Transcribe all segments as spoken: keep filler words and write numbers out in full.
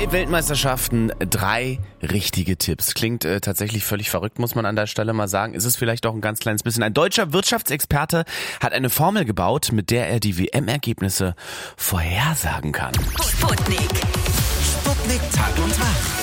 Drei Weltmeisterschaften, drei richtige Tipps. Klingt äh, tatsächlich völlig verrückt, muss man an der Stelle mal sagen. Ist es vielleicht auch ein ganz kleines bisschen. Ein deutscher Wirtschaftsexperte hat eine Formel gebaut, mit der er die W M-Ergebnisse vorhersagen kann. Sputnik. Sputnik Tag und Tag.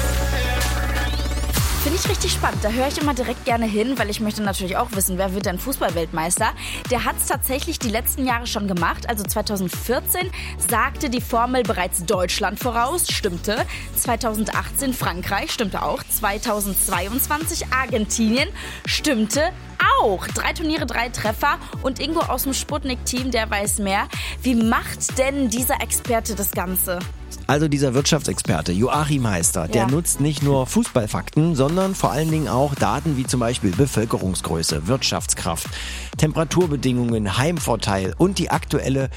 Finde ich richtig spannend. Da höre ich immer direkt gerne hin, weil ich möchte natürlich auch wissen, wer wird denn Fußballweltmeister? Der hat es tatsächlich die letzten Jahre schon gemacht. Also zweitausendvierzehn sagte die Formel bereits Deutschland voraus, stimmte. zweitausendachtzehn Frankreich, stimmte auch. zweitausendzweiundzwanzig Argentinien, stimmte auch. Drei Turniere, drei Treffer. Und Ingo aus dem Sputnik-Team, der weiß mehr. Wie macht denn dieser Experte das Ganze? Also dieser Wirtschaftsexperte Joachim Heister, der Ja. nutzt nicht nur Fußballfakten, sondern vor allen Dingen auch Daten wie zum Beispiel Bevölkerungsgröße, Wirtschaftskraft, Temperaturbedingungen, Heimvorteil und die aktuelle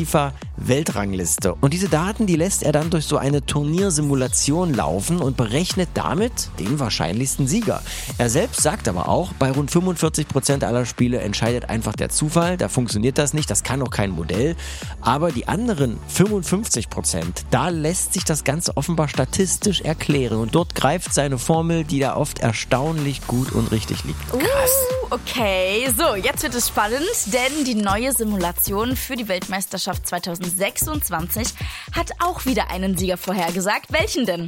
FIFA-Weltrangliste. Und diese Daten, die lässt er dann durch so eine Turniersimulation laufen und berechnet damit den wahrscheinlichsten Sieger. Er selbst sagt aber auch, bei rund fünfundvierzig Prozent aller Spiele entscheidet einfach der Zufall, da funktioniert das nicht, das kann auch kein Modell. Aber die anderen fünfundfünfzig Prozent, da lässt sich das Ganze offenbar statistisch erklären. Und dort greift seine Formel, die da oft erstaunlich gut und richtig liegt. Uh, okay, so, jetzt wird es spannend, denn die neue Simulation für die Weltmeisterschaft zweitausendsechsundzwanzig hat auch wieder einen Sieger vorhergesagt. Welchen denn?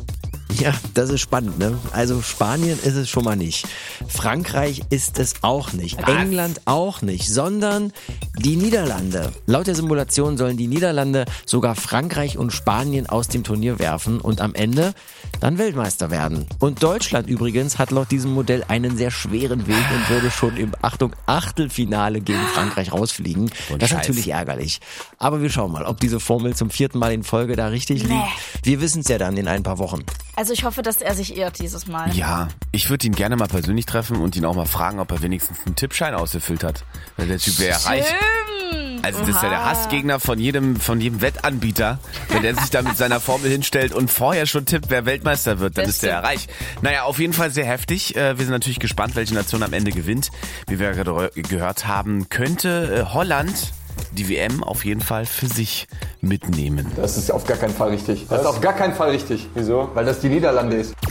Ja, das ist spannend, ne? Also Spanien ist es schon mal nicht. Frankreich ist es auch nicht. Was? England auch nicht, sondern die Niederlande. Laut der Simulation sollen die Niederlande sogar Frankreich und Spanien aus dem Turnier werfen und am Ende dann Weltmeister werden. Und Deutschland übrigens hat laut diesem Modell einen sehr schweren Weg und würde schon im, Achtung, Achtelfinale gegen Frankreich rausfliegen. Und das ist Scheiß. natürlich ärgerlich. Aber wir schauen mal, ob diese Formel zum vierten Mal in Folge da richtig liegt. Nee. Wir wissen es ja dann in ein paar Wochen. Also ich hoffe, dass er sich irrt dieses Mal. Ja, ich würde ihn gerne mal persönlich treffen und ihn auch mal fragen, ob er wenigstens einen Tippschein ausgefüllt hat. Weil der Typ wäre ja reich. Stimmt. Also das ist ja der Hassgegner von jedem, von jedem Wettanbieter. Wenn der sich da mit seiner Formel hinstellt und vorher schon tippt, wer Weltmeister wird, dann Das ist der ja reich. Naja, auf jeden Fall sehr heftig. Wir sind natürlich gespannt, welche Nation am Ende gewinnt. Wie wir gerade gehört haben, könnte Holland die W M auf jeden Fall für sich mitnehmen. Das ist auf gar keinen Fall richtig. Das ist auf gar keinen Fall richtig. Wieso? Weil das die Niederlande ist.